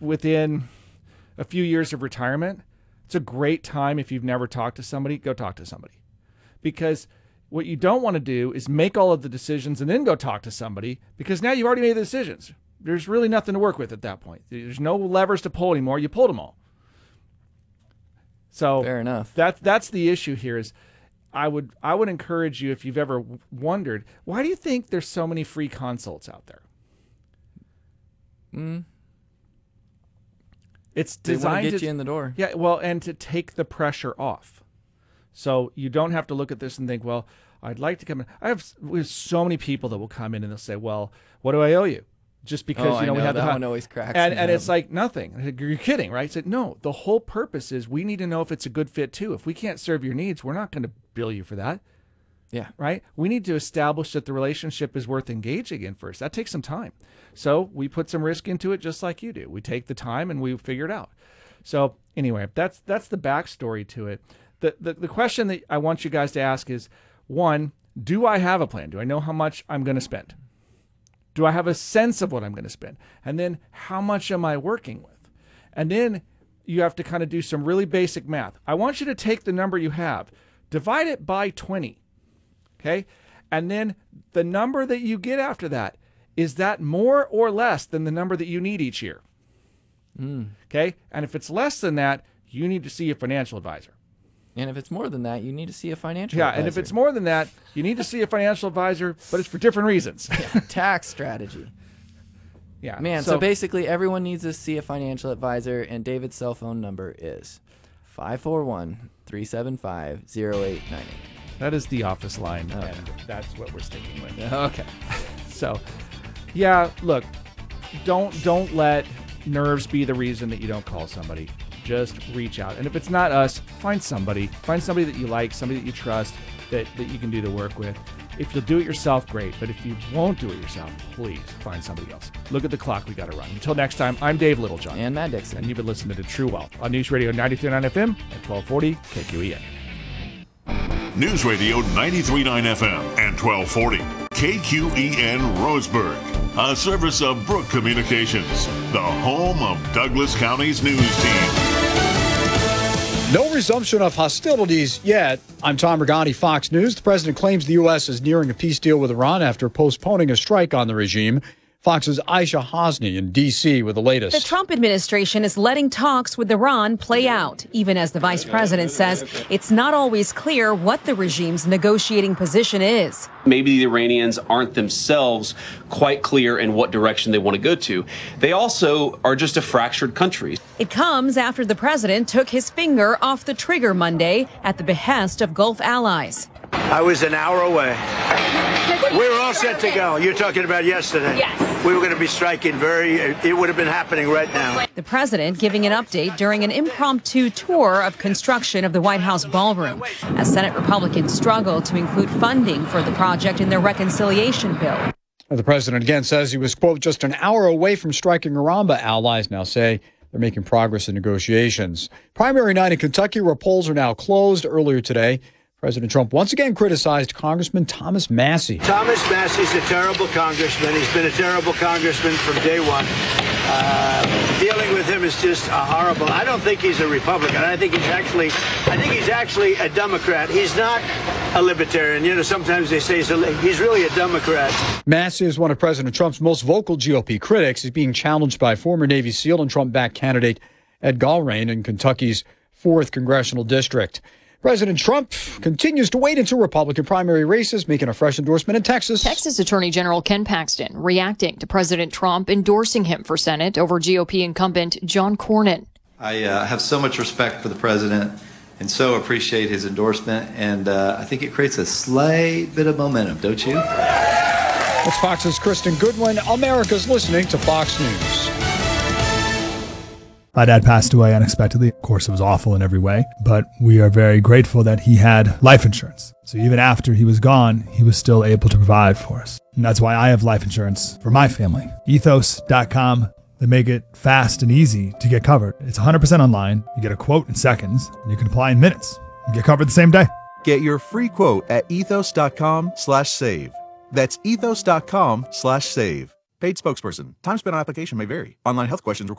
within a few years of retirement, it's a great time. If you've never talked to somebody, go talk to somebody, because what you don't want to do is make all of the decisions and then go talk to somebody, because now you've already made the decisions. There's really nothing to work with at that point. There's no levers to pull anymore. You pulled them all. So fair enough. That's the issue here. Is I would encourage you, if you've ever wondered, why do you think there's so many free consults out there? It's designed to get you in the door. Yeah, well, and to take the pressure off. So you don't have to look at this and think, well, I'd like to come in. We have so many people that will come in and they'll say, well, what do I owe you? Just because, we have that one always cracks and me up. it's like nothing. You're kidding, right? I said, no, the whole purpose is we need to know if it's a good fit too. If we can't serve your needs, we're not going to bill you for that. Yeah. Right? We need to establish that the relationship is worth engaging in first. That takes some time. So we put some risk into it just like you do. We take the time and we figure it out. So anyway, that's the backstory to it. The question that I want you guys to ask is, one, do I have a plan? Do I know how much I'm going to spend? Do I have a sense of what I'm going to spend? And then how much am I working with? And then you have to kind of do some really basic math. I want you to take the number you have, divide it by 20, okay? And then the number that you get after that, is that more or less than the number that you need each year? Okay? And if it's less than that, you need to see a financial advisor. And if it's more than that, you need to see a financial advisor. And if it's more than that, you need to see a financial advisor, but it's for different reasons. Tax strategy. Yeah. Man, so basically everyone needs to see a financial advisor, and David's cell phone number is 541-375-0898. That is the office line, and that's what we're sticking with. Okay. So, yeah, look, don't let nerves be the reason that you don't call somebody. Just reach out. And if it's not us, find somebody. Find somebody that you like, somebody that you trust, that you can do the work with. If you'll do it yourself, great. But if you won't do it yourself, please find somebody else. Look at the clock. We got to run. Until next time, I'm Dave Littlejohn. And Matt Dixon. And you've been listening to True Wealth on News Radio 93.9 FM at 1240 KQEN. News Radio 93.9 FM and 1240 KQEN Roseburg. A service of Brook Communications, the home of Douglas County's news team. No resumption of hostilities yet. I'm Tom Regani, Fox News. The president claims the U.S. is nearing a peace deal with Iran after postponing a strike on the regime. Fox's Aisha Hosni in D.C. with the latest. The Trump administration is letting talks with Iran play out, even as the vice president says it's not always clear what the regime's negotiating position is. Maybe the Iranians aren't themselves quite clear in what direction they want to go to. They also are just a fractured country. It comes after the president took his finger off the trigger Monday at the behest of Gulf allies. I was an hour away. We were all set to go. You're talking about yesterday. Yes. We were going to be striking it would have been happening right now. The president giving an update during an impromptu tour of construction of the White House ballroom as Senate Republicans struggle to include funding for the project in their reconciliation bill. The president again says he was, quote, just an hour away from striking Iran, but allies now say they're making progress in negotiations. Primary night in Kentucky, where polls are now closed. Earlier today, President Trump once again criticized Congressman Thomas Massie. Thomas Massie's a terrible congressman. He's been a terrible congressman from day one. Dealing with him is just horrible. I don't think he's a Republican. I think he's actually a Democrat. He's not a libertarian. You know, sometimes they say he's really a Democrat. Massie is one of President Trump's most vocal GOP critics. He's being challenged by former Navy SEAL and Trump-backed candidate Ed Galbraith in Kentucky's 4th congressional district. President Trump continues to wait until Republican primary races, making a fresh endorsement in Texas. Texas Attorney General Ken Paxton reacting to President Trump endorsing him for Senate over GOP incumbent John Cornyn. I have so much respect for the president and so appreciate his endorsement, and I think it creates a slight bit of momentum, don't you? That's Fox's Kristen Goodwin. America's listening to Fox News. My dad passed away unexpectedly. Of course, it was awful in every way, but we are very grateful that he had life insurance. So even after he was gone, he was still able to provide for us. And that's why I have life insurance for my family. Ethos.com. They make it fast and easy to get covered. It's 100% online. You get a quote in seconds, and you can apply in minutes. You get covered the same day. Get your free quote at ethos.com/save. That's ethos.com/save. Paid spokesperson. Time spent on application may vary. Online health questions required.